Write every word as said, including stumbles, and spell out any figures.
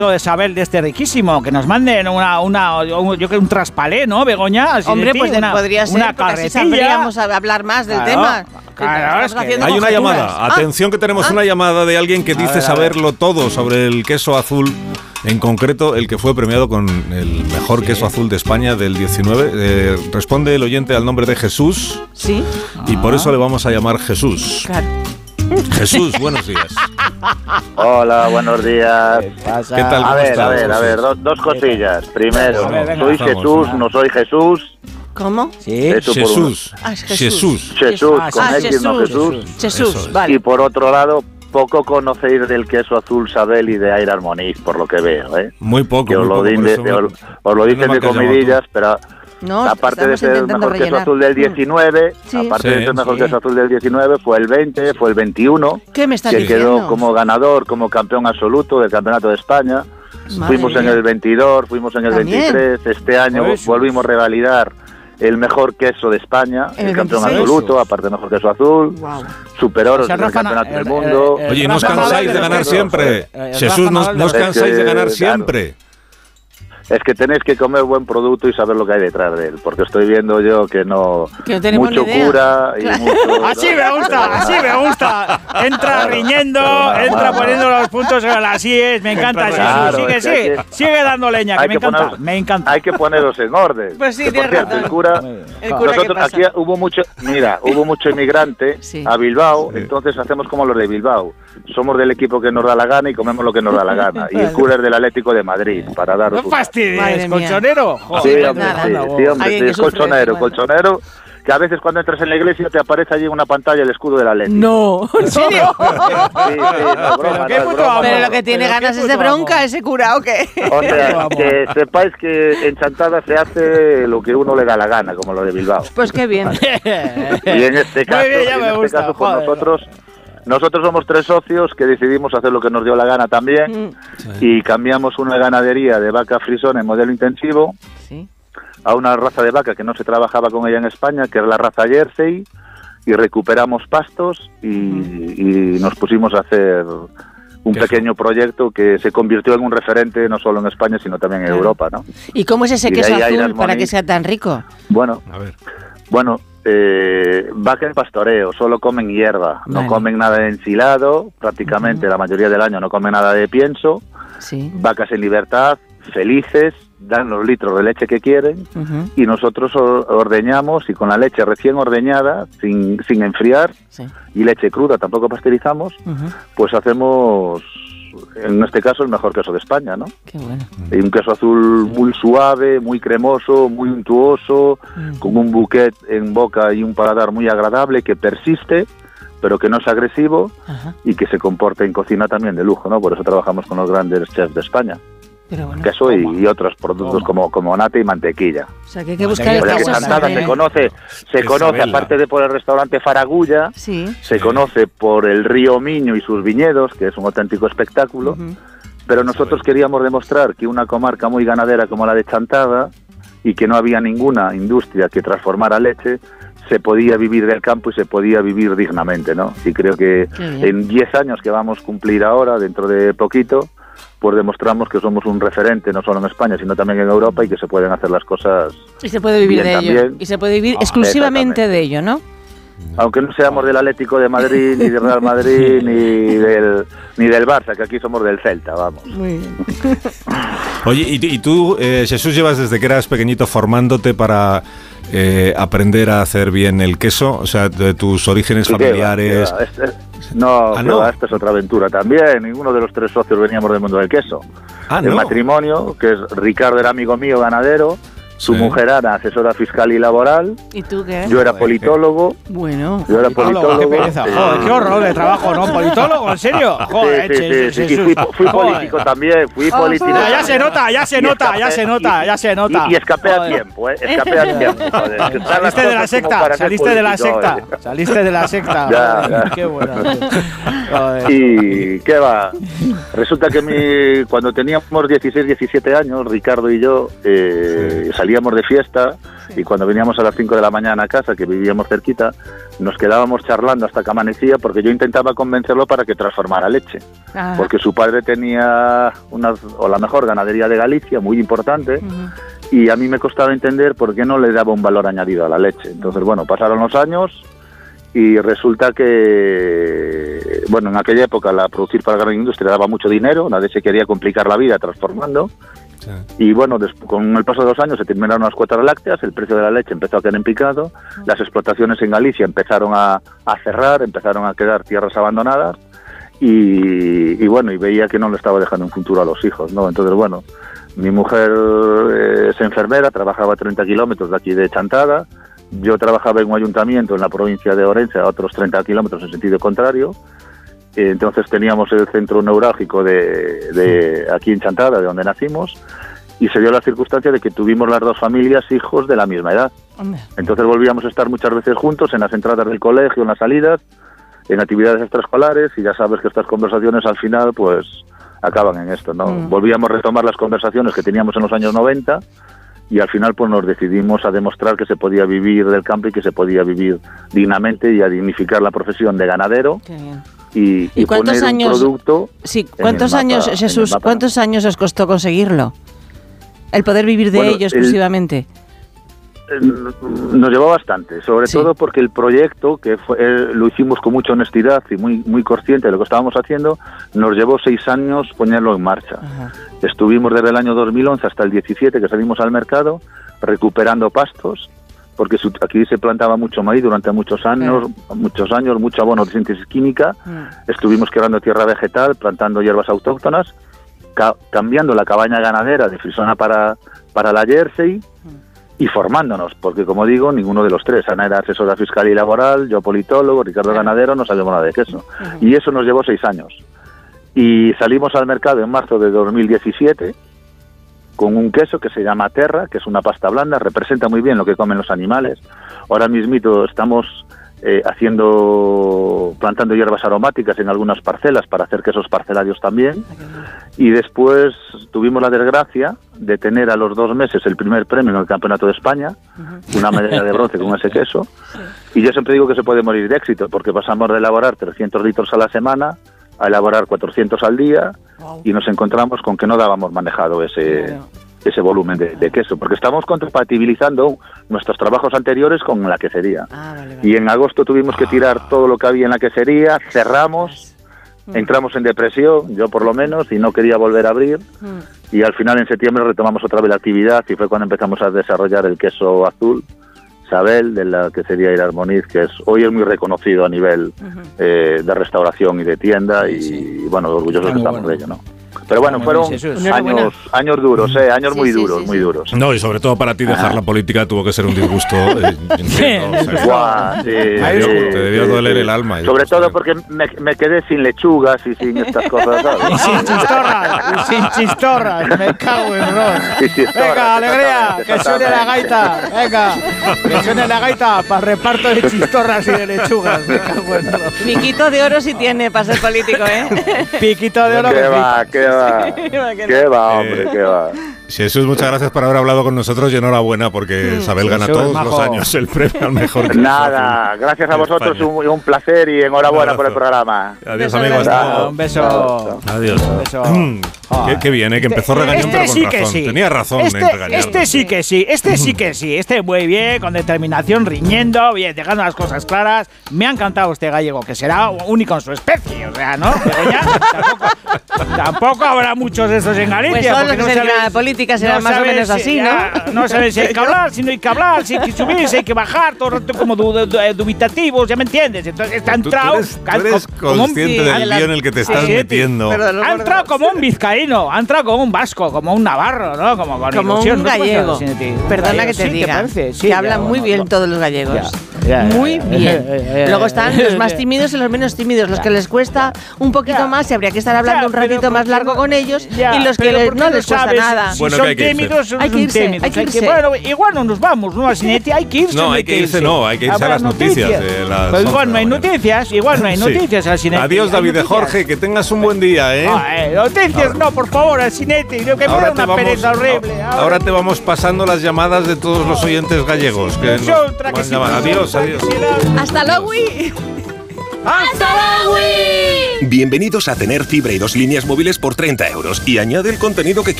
de Sabel de este riquísimo, que nos manden una, una un, yo creo un traspalé, ¿no, Begoña? Así Hombre, ti, pues una, podría ser, una porque así carretilla. sabríamos hablar más del Claro, tema. claro, es que haciendo hay una conjeturas. llamada. Ah, Atención que tenemos ah. una llamada de alguien que A dice ver, a saberlo todo sobre el queso azul. En concreto, el que fue premiado con el mejor Sí. queso azul de España del diecinueve. Eh, responde el oyente al nombre de Jesús Sí, y por eso le vamos a llamar Jesús. claro. Jesús, buenos días. Hola, buenos días. ¿Qué pasa? ¿Qué tal? A ¿Cómo ver, estás, a ver, a Jesús? ver, dos, dos cosillas. Primero, A ver, venga. soy Estamos, Jesús, venga. no soy Jesús. ¿Cómo? Sí. Eso por uno. Jesús. Ah, es Jesús. Jesús. Jesús, Ah, con ah, X, no Jesús. Jesús. Jesús, Eso es. vale. Y por otro lado, poco conocéis del queso azul Sabel y de Air Harmonies, por lo que veo, ¿eh? Muy poco. Que os muy lo, poco, din por de- eso me- os, os lo dicen menos mal de que has llamado comidillas, pero No, aparte de estamos ser el intentando mejor queso rellenar. azul del diecinueve, Sí. aparte Sí, de ser el mejor sí. queso azul del diecinueve, fue el veinte, fue el veintiuno, ¿Qué me estás que diciendo? quedó como ganador, como campeón absoluto del Campeonato de España. Madre Fuimos en mía. el veintidós, fuimos en el También. veintitrés, este año Eso. volvimos a revalidar el mejor queso de España, En el, el campeón veintiséis. absoluto, aparte del mejor queso azul, Wow. superoros Ese en el Rafa campeonato Na- del el- mundo. el- el- Oye, no os Rafa cansáis Nadal de de ganar los siempre. dos, eh, Jesús, Rafa no, Nadal no os de los- cansáis de ganar Es que, claro. siempre. Es que tenéis que comer buen producto y saber lo que hay detrás de él, porque estoy viendo yo que no... Que no tenemos mucho ni idea. cura y Claro. mucho... Así me gusta, así me gusta. Entra Claro. riñendo, Claro. entra poniendo los puntos sobre las IES. Me encanta ese. Claro, Sigue, es que hay sigue, que- sigue dando leña, que hay me que encanta. poneros- Me encanta. Hay que poneros en orden. Pues sí, Que, por tienes cierto, razón. el cura... El cura, ¿qué Nosotros pasa? aquí hubo mucho, mira, hubo mucho inmigrante Sí. a Bilbao, Sí. entonces hacemos como los de Bilbao. Somos del equipo que nos da la gana y comemos lo que nos da la gana. Y el cura es del Atlético de Madrid, para daros No un- fastidies, Madre mía. colchonero. Sí, Joder, pues hombre, nada. sí, anda, sí, vos. hombre, Alguien sí, que es sufre, colchonero, bueno. colchonero, que a veces cuando entras en la iglesia te aparece allí en una pantalla el escudo del Atlético. No, ¿en serio? Sí, sí, no es broma, qué no es puto broma. amo. Pero lo que tiene Pero qué ganas es de puto bronca amo. ese cura, ¿o qué? O sea, Vamos. que sepáis que en Chantada se hace lo que uno le da la gana, como lo de Bilbao. Pues qué bien. Y en este caso, Muy bien, ya y en me este gusta, caso, pues joder. nosotros, nosotros somos tres socios que decidimos hacer lo que nos dio la gana también Mm, y cambiamos una ganadería de vaca frisona en modelo intensivo Sí. a una raza de vaca que no se trabajaba con ella en España, que es la raza Jersey, y recuperamos pastos y, y nos pusimos a hacer un Queso. pequeño proyecto que se convirtió en un referente no solo en España, sino también en Claro. Europa, ¿no? ¿Y cómo es ese Y de queso ahí hay azul las para que moni- sea tan rico? Bueno, A ver. bueno, eh, vaca en pastoreo, solo comen hierba, Vale. no comen nada de ensilado, prácticamente la mayoría del año no comen nada de pienso, Sí. vacas en libertad, felices, dan los litros de leche que quieren Ujú, y nosotros or- ordeñamos y con la leche recién ordeñada, sin, sin enfriar, sí. y leche cruda, tampoco pasteurizamos, Ujú, pues hacemos, en este caso, el mejor queso de España, ¿no? Qué bueno. Y un queso azul muy suave, muy cremoso, muy untuoso, Mm. con un bouquet en boca y un paladar muy agradable que persiste, pero que no es agresivo Ajá. y que se comporta en cocina también de lujo, ¿no? Por eso trabajamos con los grandes chefs de España. Pero bueno. Queso y, Toma. y otros productos Toma. como, como nata y mantequilla. O sea, que hay que Pues buscar ahí el O sea que queso Chantada suave. se conoce, se Que conoce Isabela. aparte de por el restaurante Faragulla, Sí. se conoce por el río Miño y sus viñedos, que es un auténtico espectáculo, Ujú. pero nosotros queríamos demostrar que una comarca muy ganadera como la de Chantada y que no había ninguna industria que transformara leche, se podía vivir del campo y se podía vivir dignamente, ¿no? Y creo que Qué bien. en diez años que vamos a cumplir ahora, dentro de poquito, pues demostramos que somos un referente no solo en España, sino también en Europa y que se pueden hacer las cosas, Y se puede vivir Bien, de ello. también. Y se puede vivir Ah, exclusivamente exactamente. de ello, ¿no? aunque no seamos del Atlético de Madrid, ni del Real Madrid, ni del, ni del Barça, que aquí somos del Celta, vamos. Muy bien. Oye, y, y tú, eh, Jesús, llevas desde que eras pequeñito formándote para eh, aprender a hacer bien el queso, o sea, de tus orígenes ¿Y qué va? familiares. ¿Qué va? Este- no, Ah, qué ¿no? va, esta es otra aventura también. Ninguno de los tres socios veníamos del mundo del queso. Ah, El no. matrimonio, que es Ricardo era amigo mío, ganadero. Su Sí. mujer era asesora fiscal y laboral. ¿Y tú qué? Yo era Joder, politólogo. Bueno. Yo era Politólogo, politólogo. qué pereza. eh, Joder, qué horror de trabajo, ¿no? ¿Politólogo? ¿En serio? Joder, sí, sí, sí, Jesús, sí, y Jesús. fui, fui Joder. político también, fui Oh, político. Ya, ya también. se nota, ya se Y nota, ya escapé- se nota, y- ya se nota. Y, y escapé a Joder. tiempo, ¿eh? Escapé a tiempo. Joder, que están las Saliste de la cosas como secta, para ser saliste de la político, secta, ¿eh? saliste de la secta. Ya, Joder, ya. qué bueno. tío. Joder. Y qué va, resulta que mi, cuando teníamos dieciséis, diecisiete años, Ricardo y yo eh, salimos salíamos de fiesta sí. y cuando veníamos a las cinco de la mañana a casa, que vivíamos cerquita, nos quedábamos charlando hasta que amanecía, porque yo intentaba convencerlo para que transformara leche. Ajá. Porque su padre tenía una, o la mejor ganadería de Galicia, muy importante, uh-huh. y a mí me costaba entender por qué no le daba un valor añadido a la leche. Entonces, bueno, pasaron los años y resulta que, bueno, en aquella época la producir para la gran industria daba mucho dinero, nadie se quería complicar la vida transformando. Sí. Y bueno, después, con el paso de los años se terminaron las cuotas lácteas, el precio de la leche empezó a quedar en picado, las explotaciones en Galicia empezaron a, a cerrar, empezaron a quedar tierras abandonadas y, y bueno, y veía que no le estaba dejando un futuro a los hijos, ¿no? Entonces, bueno, mi mujer eh, es enfermera, trabajaba a treinta kilómetros de aquí de Chantada, yo trabajaba en un ayuntamiento en la provincia de Orense a otros treinta kilómetros en sentido contrario. Entonces teníamos el centro neurálgico de, de aquí en Chantada, de donde nacimos, y se dio la circunstancia de que tuvimos las dos familias hijos de la misma edad. Entonces volvíamos a estar muchas veces juntos en las entradas del colegio, en las salidas, en actividades extraescolares, y ya sabes que estas conversaciones al final pues acaban en esto, ¿no? Mm. Volvíamos a retomar las conversaciones que teníamos en los años noventa y al final pues nos decidimos a demostrar que se podía vivir del campo y que se podía vivir dignamente y a dignificar la profesión de ganadero. Qué bien. Y, ¿Y, y cuántos poner años, un producto sí, ¿cuántos años, mapa, Jesús, cuántos años os costó conseguirlo? El poder vivir de bueno, ello exclusivamente. El, el, nos llevó bastante, sobre sí. todo porque el proyecto, que fue, eh, lo hicimos con mucha honestidad y muy, muy consciente de lo que estábamos haciendo, nos llevó seis años ponerlo en marcha. Ajá. Estuvimos desde el año dos mil once hasta el diecisiete, que salimos al mercado, recuperando pastos, porque aquí se plantaba mucho maíz durante muchos años, sí. muchos años, mucho abono de síntesis química, mm. estuvimos creando tierra vegetal, plantando hierbas autóctonas, ca cambiando la cabaña ganadera de Frisona para, para la Jersey, mm. y formándonos, porque como digo, ninguno de los tres, Ana era asesora fiscal y laboral, yo politólogo, Ricardo ganadero, no sabíamos nada de queso, mm. y eso nos llevó seis años. Y salimos al mercado en marzo de dos mil diecisiete, con un queso que se llama Terra, que es una pasta blanda, representa muy bien lo que comen los animales. Ahora mismito estamos eh, haciendo, plantando hierbas aromáticas en algunas parcelas para hacer quesos parcelarios también. Y después tuvimos la desgracia de tener a los dos meses el primer premio en el Campeonato de España, uh-huh. una medalla de bronce con ese queso. Sí. Y yo siempre digo que se puede morir de éxito, porque pasamos de elaborar trescientos litros a la semana a elaborar cuatrocientos al día, wow. y nos encontramos con que no dábamos manejado ese, claro. ese volumen de, de queso, porque estamos compatibilizando nuestros trabajos anteriores con la quesería. Ah, vale, vale. Y en agosto tuvimos que tirar todo lo que había en la quesería, cerramos, mm. entramos en depresión, yo por lo menos, y no quería volver a abrir, mm. y al final en septiembre retomamos otra vez la actividad y fue cuando empezamos a desarrollar el queso azul, Sabel, de la quesería Irarmoniz, que es hoy es muy reconocido a nivel uh-huh. eh, de restauración y de tienda, y, sí. y bueno, orgullosos Está estamos bueno. de ello, ¿no? Pero bueno, fueron años, años duros, eh, años sí, muy sí, duros, sí, sí. muy duros. No, y sobre todo para ti dejar ah. la política tuvo que ser un disgusto. Eh, entiendo, o sea, Guau, sí, te debió, sí, te debió sí, doler sí. el alma. Sobre todo sé. porque me, me quedé sin lechugas y sin estas cosas, ¿sabes? Y sin chistorras, y sin chistorras, me cago en Ros. Venga, alegría, que suene la gaita, venga, que suene la gaita para reparto de chistorras y de lechugas, me cago en Ros. Piquito de oro sí tiene para ser político, ¿eh? Piquito de oro. ¿Qué va, qué va? ¿Qué va, hombre? ¿Qué va? Jesús, muchas gracias por haber hablado con nosotros y enhorabuena porque Sabel gana Jesús, todos majo. los años el premio al mejor queso. Nada, gracias a vosotros, un, un placer y enhorabuena por el programa. Adiós, amigos. Un beso. Adiós. Un beso. Qué, qué bien, ¿eh? Que empezó regañón, este pero con sí razón. Que sí. Tenía razón este, en regañarlo. Este sí que sí, este sí que sí. Este muy bien, con determinación, riñendo, bien, dejando las cosas claras. Me ha encantado este gallego, que será único en su especie, o sea, ¿no? Pero ya, tampoco, tampoco habrá muchos de estos en Galicia. Pues todos los que no se dedican a la política serán no más o menos si, así, ¿no? Ya, no saben si hay que hablar, si no hay que hablar, si hay que subir, si hay que bajar, todo el rato como du, du, du, dubitativos, ¿ya me entiendes? Entonces está entrado... Tú eres, tú eres consciente del lío en el que te estás sí, metiendo. Ha entrado como un vizcaíno, ha entrado como un vasco, como un navarro, ¿no? Como, con como ilusión, un gallego. ¿no? Perdona gallego, que te sí, diga, parece, sí, que hablan ya, muy bueno, bien no, todos los gallegos. Ya. Ya, ya, Muy ya, bien. ya, ya, ya, Luego están ya, los más ya. tímidos y los menos tímidos, los que les cuesta un poquito Ya. más y habría que estar hablando Ya, un ratito pero más ¿por qué largo no? con ellos Ya, y los que pero les- ¿por qué no les cuesta sabes nada. Si Bueno, son que hay que irse. tímidos, son Hay que irse, tímidos. hay que irse. Bueno, igual no nos vamos, ¿no? Al Cineti hay que irse. No, hay hay que irse, no, hay que irse a Habrá las noticias de las Pues once igual de no hay la mañana. noticias, igual no hay Sí. noticias al Cineti. Adiós, Hay David de noticias. Jorge, que tengas un buen día, ¿eh? Ah, eh, noticias no, por favor, al Cineti. Que me da una pereza horrible. ahora te vamos pasando las llamadas de todos los oyentes gallegos. Que nos Soltra, que van sí, llamando. Adiós, soltra, adiós. que sí, la- ¡Hasta luego! Wii! ¡Hasta Bienvenidos a tener fibra y dos líneas móviles por treinta euros y añade el contenido que quieras.